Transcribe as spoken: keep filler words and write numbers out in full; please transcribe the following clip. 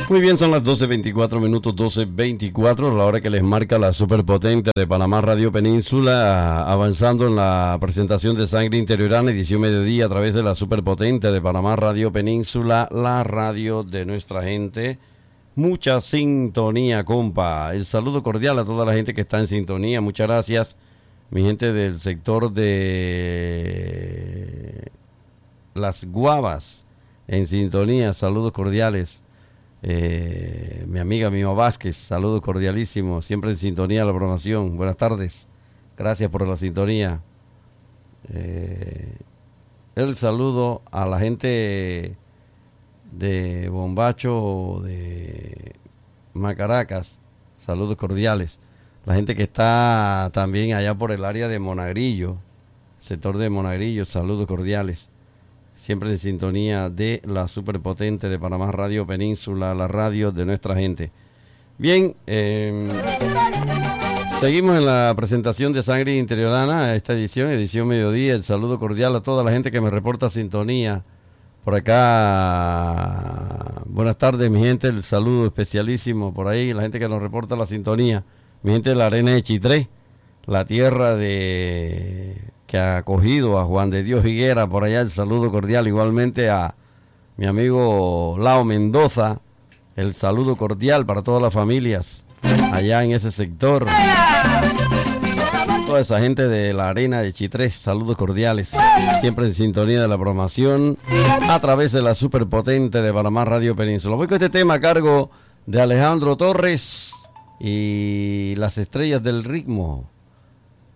Muy bien, son las doce veinticuatro minutos, doce veinticuatro, la hora que les marca la superpotente de Panamá Radio Península, avanzando en la presentación de Sangre Interiorana, edición mediodía, a través de la superpotente de Panamá Radio Península, la radio de nuestra gente. Mucha sintonía, compa. El saludo cordial a toda la gente que está en sintonía. Muchas gracias, mi gente del sector de Las Guavas, en sintonía. Saludos cordiales. Eh, mi amiga Mima Vázquez, saludos cordialísimos, siempre en sintonía la programación. Buenas tardes, gracias por la sintonía. Eh, el saludo a la gente de Bombacho, de Macaracas, saludos cordiales. La gente que está también allá por el área de Monagrillo, sector de Monagrillo, saludos cordiales. Siempre en sintonía de la superpotente de Panamá Radio Península, la radio de nuestra gente. Bien, eh, seguimos en la presentación de Sangre Interiorana, esta edición, edición mediodía. El saludo cordial a toda la gente que me reporta sintonía por acá. Buenas tardes, mi gente, el saludo especialísimo por ahí, la gente que nos reporta la sintonía. Mi gente de la arena de Chitré, la tierra de... que ha acogido a Juan de Dios Higuera, por allá el saludo cordial, igualmente a mi amigo Lao Mendoza, el saludo cordial para todas las familias allá en ese sector, toda esa gente de la arena de Chitré, saludos cordiales, siempre en sintonía de la programación a través de la superpotente de Panamá Radio Península. Voy con este tema a cargo de Alejandro Torres y las estrellas del ritmo.